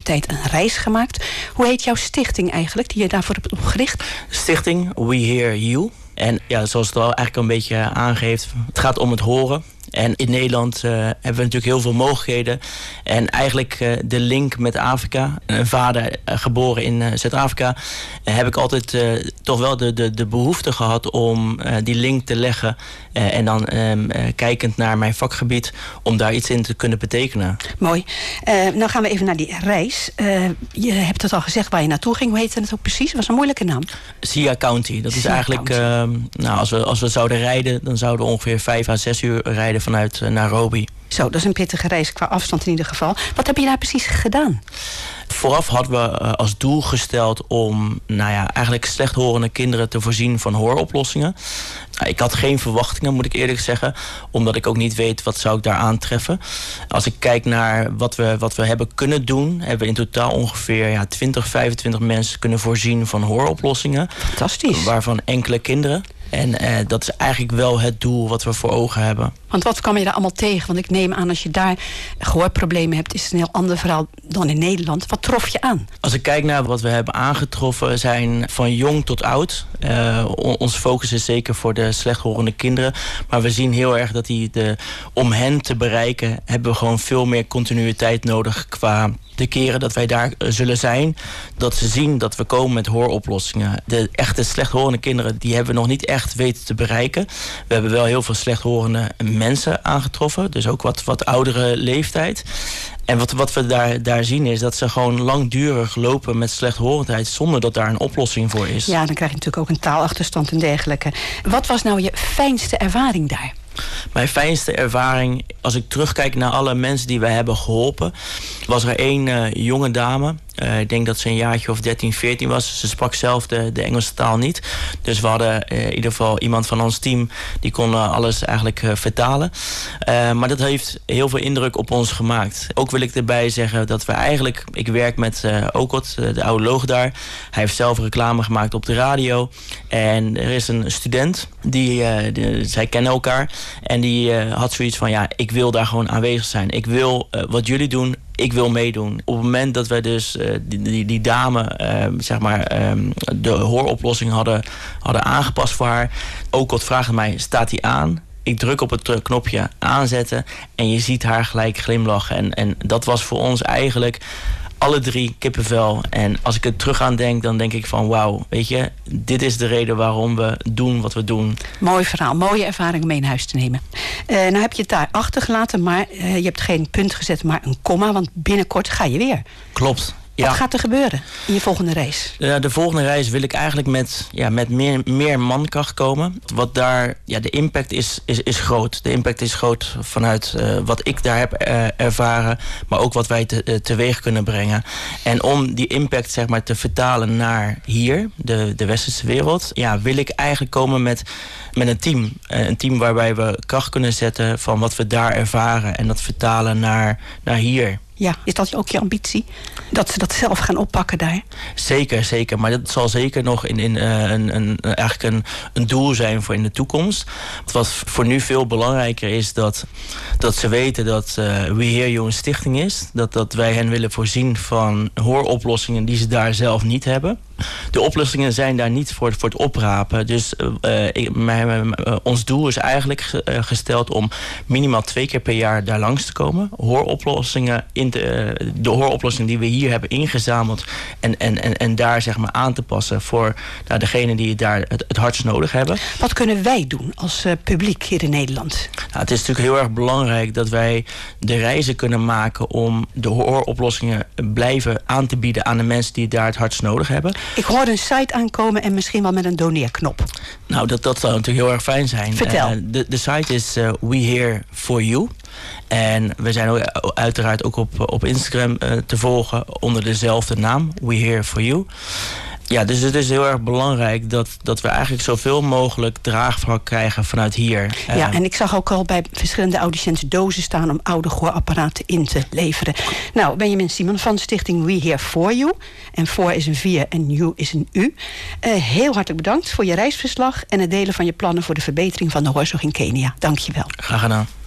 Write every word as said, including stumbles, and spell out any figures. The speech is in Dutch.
tijd een reis gemaakt. Hoe heet jouw stichting eigenlijk, die je daarvoor hebt opgericht? Stichting We Hear You. En ja, zoals het al eigenlijk een beetje aangeeft, het gaat om het horen. En in Nederland uh, hebben we natuurlijk heel veel mogelijkheden. En eigenlijk uh, de link met Afrika. Een vader uh, geboren in uh, Zuid-Afrika. Uh, heb ik altijd uh, toch wel de, de, de behoefte gehad om uh, die link te leggen. Uh, en dan uh, uh, kijkend naar mijn vakgebied, om daar iets in te kunnen betekenen. Mooi. Uh, nou gaan we even naar die reis. Uh, je hebt het al gezegd waar je naartoe ging. Hoe heette het ook precies? Het was een moeilijke naam. Sia County. Dat is Sia eigenlijk, uh, nou, als we, als we zouden rijden, dan zouden we ongeveer vijf à zes uur rijden vanuit uh, Nairobi. Zo, dat is een pittige reis qua afstand in ieder geval. Wat heb je daar precies gedaan? Vooraf hadden we uh, als doel gesteld om nou ja, eigenlijk slechthorende kinderen te voorzien van hooroplossingen. Nou, ik had geen verwachtingen, moet ik eerlijk zeggen, omdat ik ook niet weet wat zou ik daar aantreffen. Als ik kijk naar wat we, wat we hebben kunnen doen, hebben we in totaal ongeveer ja, twintig, vijfentwintig mensen kunnen voorzien van hooroplossingen. Fantastisch. Waarvan enkele kinderen. En uh, dat is eigenlijk wel het doel wat we voor ogen hebben. Want wat kwam je daar allemaal tegen? Want ik neem aan, als je daar gehoorproblemen hebt, is het een heel ander verhaal dan in Nederland. Wat trof je aan? Als ik kijk naar wat we hebben aangetroffen, zijn van jong tot oud. Uh, ons focus is zeker voor de slechthorende kinderen. Maar we zien heel erg dat die de, om hen te bereiken, hebben we gewoon veel meer continuïteit nodig qua de keren dat wij daar uh, zullen zijn. Dat ze zien dat we komen met hooroplossingen. De echte slechthorende kinderen, die hebben we nog niet echt weten te bereiken. We hebben wel heel veel slechthorende mensen aangetroffen. Dus ook wat, wat oudere leeftijd. En wat, wat we daar, daar zien is dat ze gewoon langdurig lopen met slechthorendheid zonder dat daar een oplossing voor is. Ja, dan krijg je natuurlijk ook een taalachterstand en dergelijke. Wat was nou je fijnste ervaring daar? Mijn fijnste ervaring, als ik terugkijk naar alle mensen die wij hebben geholpen, was er één uh, jonge dame. Uh, ik denk dat ze een jaartje of dertien, veertien was. Ze sprak zelf de, de Engelse taal niet. Dus we hadden uh, in ieder geval iemand van ons team die kon uh, alles eigenlijk uh, vertalen. Uh, maar dat heeft heel veel indruk op ons gemaakt. Ook wil ik erbij zeggen dat we eigenlijk, ik werk met uh, Okot, uh, de audioloog daar. Hij heeft zelf reclame gemaakt op de radio. En er is een student, die, uh, de, zij kennen elkaar. En die uh, had zoiets van, ja, ik wil daar gewoon aanwezig zijn. Ik wil uh, wat jullie doen, ik wil meedoen. Op het moment dat wij dus uh, die, die, die dame, uh, zeg maar, um, de hooroplossing hadden, hadden aangepast voor haar. Okot vraagt mij, staat die aan? Ik druk op het knopje aanzetten en je ziet haar gelijk glimlachen. En, en dat was voor ons eigenlijk alle drie kippenvel. En als ik het terug aan denk, dan denk ik van wauw, weet je, dit is de reden waarom we doen wat we doen. Mooi verhaal, mooie ervaring om mee naar huis te nemen. Uh, nou heb je het daar achtergelaten, maar uh, je hebt geen punt gezet, maar een komma, want binnenkort ga je weer. Klopt. Ja. Wat gaat er gebeuren in je volgende reis? Uh, de volgende reis wil ik eigenlijk met, ja, met meer, meer mankracht komen. Wat daar, ja, de impact is, is, is groot. De impact is groot vanuit uh, wat ik daar heb uh, ervaren, maar ook wat wij te, uh, teweeg kunnen brengen. En om die impact, zeg maar, te vertalen naar hier, de, de westerse wereld, ja, wil ik eigenlijk komen met, met een team. Uh, een team waarbij we kracht kunnen zetten van wat we daar ervaren en dat vertalen naar, naar hier. Ja, is dat ook je ambitie? Dat ze dat zelf gaan oppakken daar? Zeker, zeker. Maar dat zal zeker nog in, in, uh, een, een, eigenlijk een, een doel zijn voor in de toekomst. Wat voor nu veel belangrijker is dat, dat ze weten dat uh, We Hear You een stichting is. Dat, dat wij hen willen voorzien van hooroplossingen die ze daar zelf niet hebben. De oplossingen zijn daar niet voor, voor het oprapen. Dus uh, ik, mijn, uh, ons doel is eigenlijk ge, uh, gesteld om minimaal twee keer per jaar daar langs te komen. Hooroplossingen, in de, uh, de hooroplossingen die we hier hebben ingezameld en, en, en, en daar, zeg maar, aan te passen voor nou, degenen die daar het, het hardst nodig hebben. Wat kunnen wij doen als uh, publiek hier in Nederland? Nou, het is natuurlijk heel erg belangrijk dat wij de reizen kunnen maken om de hooroplossingen blijven aan te bieden aan de mensen die daar het hardst nodig hebben. Ik hoorde een site aankomen en misschien wel met een doneerknop. Nou, dat, dat zou natuurlijk heel erg fijn zijn. Vertel. Uh, de, de site is uh, We Hear For You. En we zijn ook, uiteraard ook op, op Instagram uh, te volgen onder dezelfde naam. We Hear For You. Ja, dus het is heel erg belangrijk dat, dat we eigenlijk zoveel mogelijk draagvlak krijgen vanuit hier. Ja, en ik zag ook al bij verschillende audiciënten dozen staan om oude gehoorapparaten in te leveren. Nou, Benjamin Simon van de stichting We Hear For You. En voor is een vier en you is een u. Uh, heel hartelijk bedankt voor je reisverslag en het delen van je plannen voor de verbetering van de hoorzorg in Kenia. Dank je wel. Graag gedaan.